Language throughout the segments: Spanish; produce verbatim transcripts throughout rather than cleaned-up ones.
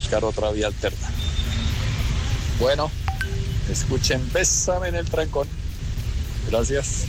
buscar otra vía alterna. Bueno, escuchen Bésame en el trancón. Gracias.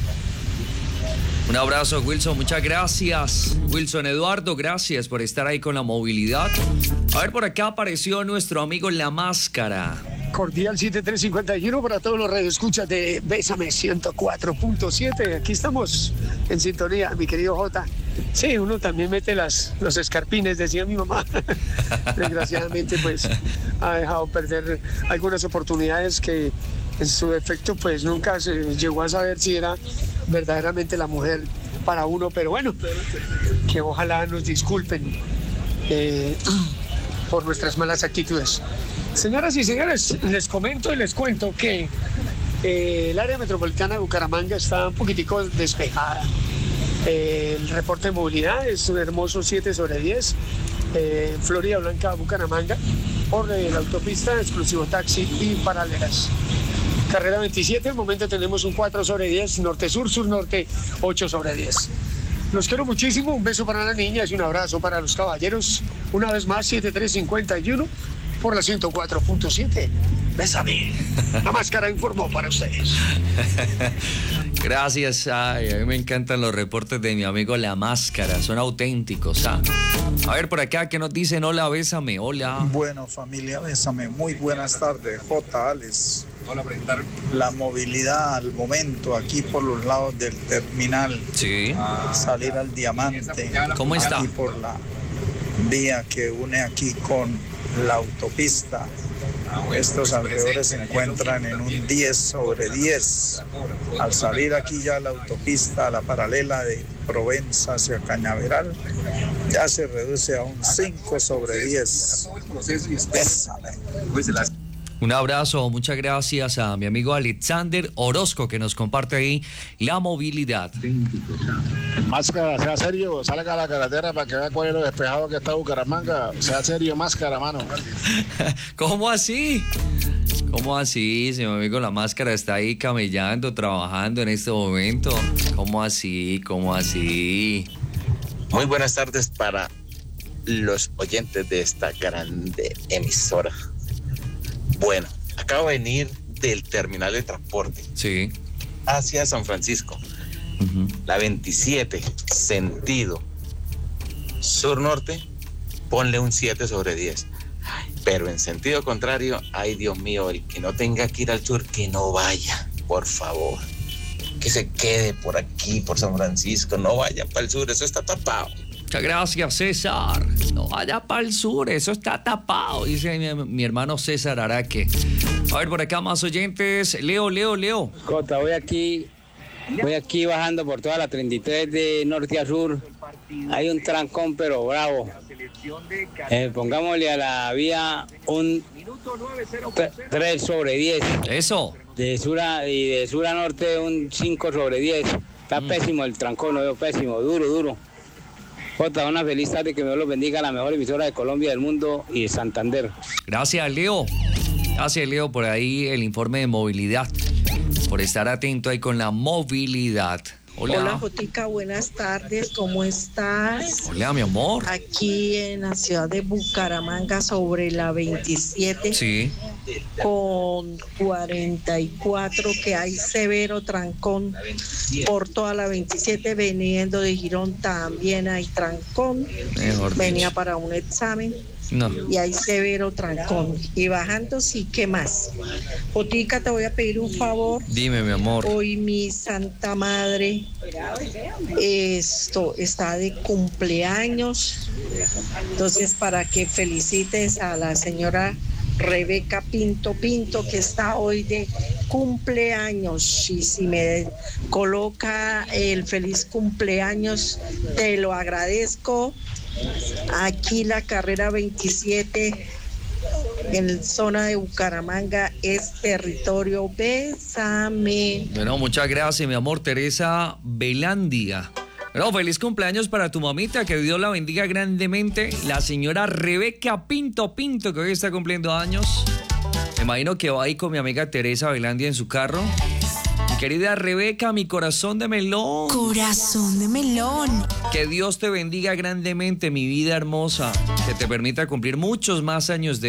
Un abrazo, Wilson, muchas gracias. Wilson Eduardo, gracias por estar ahí con la movilidad. A ver, por acá apareció nuestro amigo La Máscara. Cordial siete tres cincuenta y uno para todos los radioescuchas de Bésame ciento cuatro punto siete. Aquí estamos en sintonía, mi querido Jota. Sí, uno también mete las, los escarpines, decía mi mamá. Desgraciadamente, pues, ha dejado perder algunas oportunidades que en su defecto, pues, nunca se llegó a saber si era verdaderamente la mujer para uno. Pero bueno, que ojalá nos disculpen eh, por nuestras malas actitudes. Señoras y señores, les comento y les cuento que eh, el área metropolitana de Bucaramanga está un poquitico despejada. Eh, el reporte de movilidad es un hermoso siete sobre diez. Eh, Florida Blanca, Bucaramanga, por eh, la autopista, exclusivo taxi y paralelas. Carrera veintisiete, en el momento tenemos un cuatro sobre diez, norte-sur, sur-norte, ocho sobre diez. Los quiero muchísimo, un beso para las niñas y un abrazo para los caballeros. Una vez más, siete tres cincuenta y uno por la ciento cuatro punto siete. Bésame. La Máscara informó para ustedes. Gracias. Ay, a mí me encantan los reportes de mi amigo La Máscara, son auténticos. ¿Ah? A ver, por acá, ¿qué nos dicen? Hola, Bésame, hola. Bueno, familia, Bésame, muy buenas tardes. J. Alex. Hola, presentar. La movilidad al momento aquí por los lados del terminal. Sí. Salir al Diamante. ¿Cómo está? Aquí por la vía que une aquí con la autopista. Estos alrededores se encuentran en un diez sobre diez. Al salir aquí ya a la autopista, a la paralela de Provenza hacia Cañaveral, ya se reduce a un cinco sobre diez. Bésame. Un abrazo, muchas gracias a mi amigo Alexander Orozco que nos comparte ahí la movilidad. Máscara, sea serio, salga a la carretera para que vea cuál es lo despejado que está Bucaramanga. Sea serio, Máscara, mano. ¿Cómo así? ¿Cómo así? Si mi amigo La Máscara está ahí camellando, trabajando en este momento. ¿Cómo así? ¿Cómo así? Muy buenas tardes para los oyentes de esta grande emisora. Bueno, acabo de venir del terminal de transporte. Sí. Hacia San Francisco. Uh-huh. La veintisiete, sentido sur-norte, ponle un siete sobre diez. Pero en sentido contrario, ay Dios mío, el que no tenga que ir al sur, que no vaya, por favor. Que se quede por aquí, por San Francisco, no vaya para el sur, eso está tapado. Muchas gracias, César. No vaya para el sur, eso está tapado, dice mi, mi hermano César Araque. A ver, por acá más oyentes. Leo, Leo, Leo. Jota, voy aquí, voy aquí bajando por toda la treinta y tres de norte a sur. Hay un trancón, pero bravo. Eh, pongámosle a la vía un tres sobre diez. Eso. De sur a, y de sur a norte un cinco sobre diez. Está mm. pésimo el trancón, lo veo pésimo, duro, duro. Jota, una feliz tarde, que Dios los bendiga, la mejor emisora de Colombia, del mundo y de Santander. Gracias, Leo. Gracias, Leo, por ahí el informe de movilidad, por estar atento ahí con la movilidad. Hola. Hola, Jotica, buenas tardes, ¿cómo estás? Hola, mi amor. Aquí en la ciudad de Bucaramanga, sobre la veintisiete. Sí. Con cuarenta y cuatro, que hay severo trancón por toda la veintisiete, veniendo de Girón también hay trancón. Mejor venía dicho. para un examen. No. Y hay severo trancón. Y bajando, sí, ¿qué más? Jotica, te voy a pedir un favor. Dime, mi amor. Hoy mi Santa Madre esto está de cumpleaños. Entonces, para que felicites a la señora Rebeca Pinto Pinto, que está hoy de cumpleaños, y si me coloca el feliz cumpleaños, te lo agradezco. Aquí la carrera veintisiete en zona de Bucaramanga es territorio. Bésame. Bueno, muchas gracias, mi amor. Teresa Velandia. Bueno, feliz cumpleaños para tu mamita, que Dios la bendiga grandemente. La señora Rebeca Pinto Pinto, que hoy está cumpliendo años. Me imagino que va ahí con mi amiga Teresa Velandia en su carro. Mi querida Rebeca, mi corazón de melón. Corazón de melón. Que Dios te bendiga grandemente, mi vida hermosa. Que te permita cumplir muchos más años de